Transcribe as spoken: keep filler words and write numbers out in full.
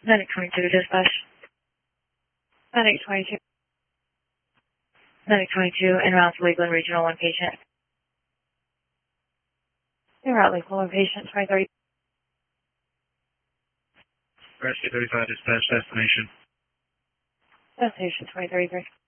Medic twenty-two, dispatch. Medic twenty-two. Medic twenty-two, en route to Lakeland Regional, one patient. En route, Lakeland, one patient, twenty thirty. Rescue thirty-five, dispatch, destination. Destination twenty thirty-three.